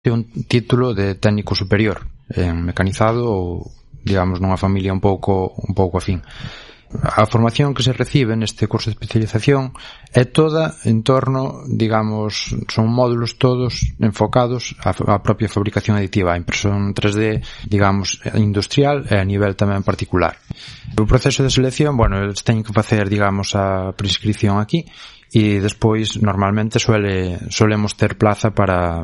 un título de técnico superior en mecanizado ou, digamos, nunha familia un pouco afín. A formación que se recibe neste curso de especialización é toda en torno, digamos, son módulos todos enfocados á propia fabricación aditiva, a impresión 3D, digamos, industrial e a nivel tamén particular. O proceso de selección, bueno, eles teñen que facer, digamos, a prescripción aquí e despois normalmente solemos ter plaza para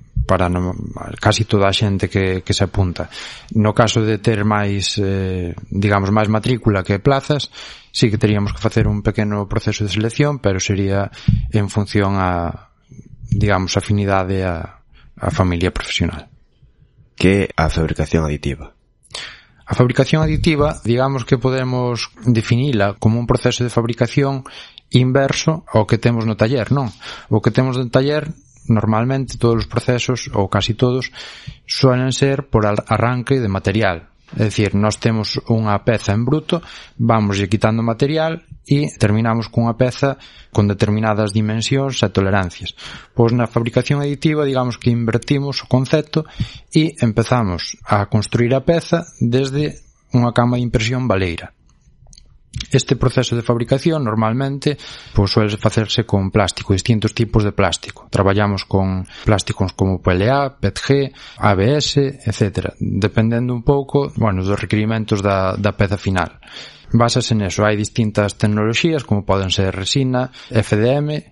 casi toda a xente que se apunta. No caso de ter máis, digamos, máis matrícula que plazas, sí que teríamos que facer un pequeno proceso de selección, pero sería en función a, digamos, afinidade a familia profesional. Que é a fabricación aditiva? A fabricación aditiva, digamos que podemos definila como un proceso de fabricación inverso ao que temos no taller, non? O que temos no taller, normalmente todos os procesos, ou casi todos, suelen ser por arranque de material. É dicir, nós temos unha peza en bruto, vamos quitando material e terminamos cunha peza con determinadas dimensións e tolerancias. Pois na fabricación aditiva, digamos que invertimos o concepto e empezamos a construir a peza desde unha cama de impresión baleira. Este proceso de fabricación normalmente suele facerse con plástico, distintos tipos de plástico. Traballamos con plásticos como PLA, PETG, ABS, etc. Dependendo un pouco, dos requerimentos da peza final. Básase neso, hai distintas tecnoloxías como poden ser resina, FDM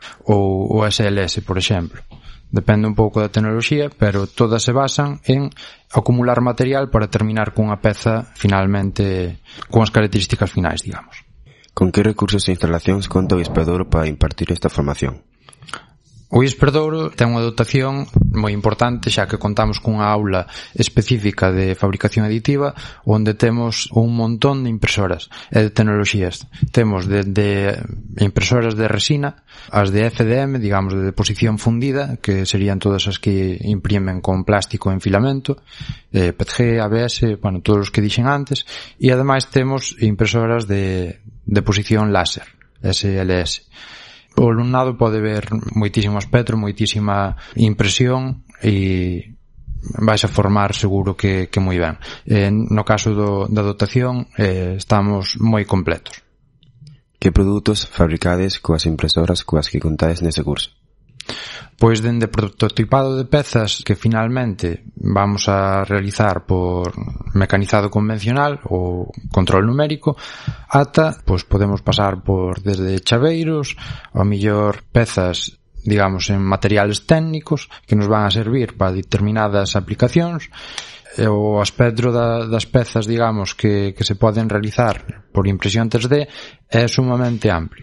ou SLS, por exemplo. Depende un pouco da tecnoloxía, pero todas se basan en acumular material para terminar cunha peza finalmente con as características finais, digamos. Con que recursos e instalacións conta o Isperdouro para impartir esta formación? O Isperdouro ten unha dotación moi importante, xa que contamos cunha aula específica de fabricación aditiva onde temos un montón de impresoras e de tecnoloxías. Temos de impresoras de resina, as de FDM, digamos, de deposición fundida, que serían todas as que imprimen con plástico en filamento, PETG, ABS, todos os que dixen antes, e ademais temos impresoras de deposición láser, SLS. O alumnado pode ver moitísimo espectro, moitísima impresión e vais a formar seguro que moi ben. No caso da dotación estamos moi completos. Que produtos fabricades coas impresoras coas que contades nese curso? Pois dende prototipado de pezas que finalmente vamos a realizar por mecanizado convencional ou control numérico, ata, podemos pasar por desde chaveiros, ao mellor pezas, digamos, en materiales técnicos que nos van a servir para determinadas aplicacións. O aspecto das pezas, digamos, que se poden realizar por impresión 3D é sumamente amplio.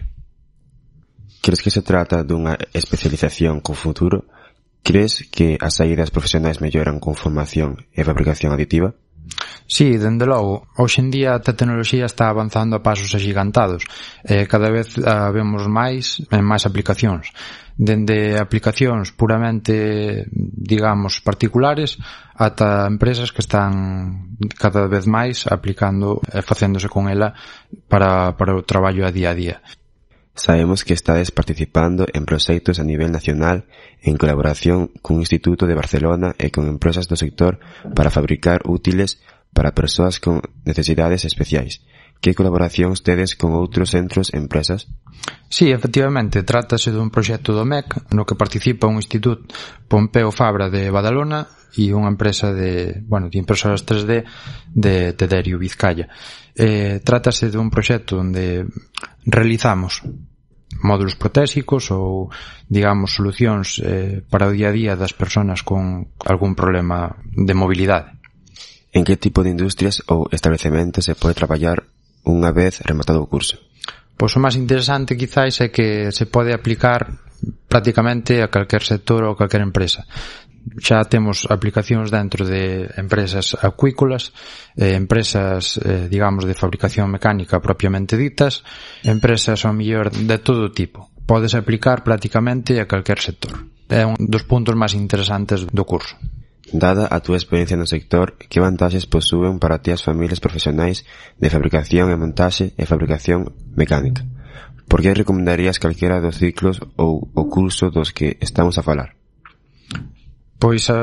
Crees que se trata dunha especialización con futuro? Crees que as saídas profesionais melloran con formación e fabricación aditiva? Sí, dende logo. Hoxe en día a tecnoloxía está avanzando a pasos axigantados. Cada vez vemos máis en máis aplicacións. Dende aplicacións puramente, digamos, particulares ata empresas que están cada vez máis aplicando e facéndose con ela para o traballo a día a día. Sabemos que estades participando en proxectos a nivel nacional en colaboración cun instituto de Barcelona e con empresas do sector para fabricar útiles para persoas con necesidades especiais. Que colaboracións tedes con outros centros e empresas? Sí, efectivamente, trátase dun proxecto do MEC no que participa un instituto Pompeu Fabra de Badalona e unha empresa de impresoras 3D de Tederio, Vizcaya. Trátase dun proxecto onde realizamos módulos protésicos ou, digamos, solucións para o día a día das persoas con algún problema de mobilidade. En que tipo de industrias ou establecementos se pode traballar unha vez rematado o curso? Pois o máis interesante quizás é que se pode aplicar prácticamente a calquer sector ou a calquer empresa. Xa temos aplicacións dentro de empresas acuícolas, empresas, digamos, de fabricación mecánica propiamente ditas, empresas ao mellor de todo tipo. Podes aplicar prácticamente a calquer sector. É un dos puntos máis interesantes do curso. Dada a túa experiencia no sector, que vantaxes posúen para ti as familias profesionais de fabricación e montaxe e fabricación mecánica? Por que recomendarías calquera dos ciclos ou o curso dos que estamos a falar? Pois